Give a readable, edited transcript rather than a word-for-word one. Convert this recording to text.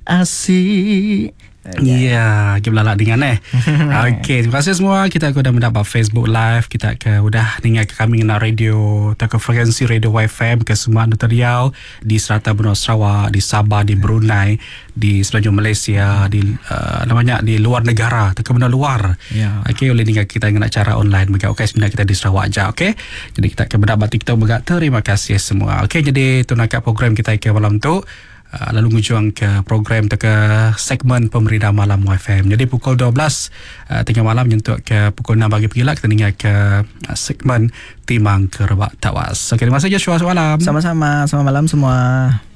Asyik. Ya, kita lalak dengan Okey, terima kasih semua. Kita dah mendapat Facebook Live. Kita udah dengar ke kami dengan radio ke frekuensi radio YFM ke semua Nusa Riau, di Serata Benua Sarawak, di Sabah, di Brunei, di Semenanjung Malaysia, di namanya di luar negara, ke benda luar. Ya. Okey, boleh dengar kita dengan acara online bagi sebenarnya kita di Sarawak aja. Okey. Jadi kita akan mendapat TikTok juga. Terima kasih semua. Okey, jadi tu nak program kita ke malam tu. Lalu mengujuang ke program ke segmen Pemerintah Malam YFM. Jadi pukul 12 tengah malam untuk ke pukul 6 pagi pula kita dengar ke segmen Timang Kerebak Tawas. Okey, terima kasih Joshua. Selamat malam. Sama-sama. Selamat malam semua.